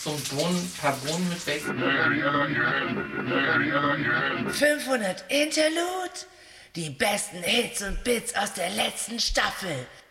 so ein paar Bohnen mit Bacon. 500 Interlude? Die besten Hits und Bits aus der letzten Staffel.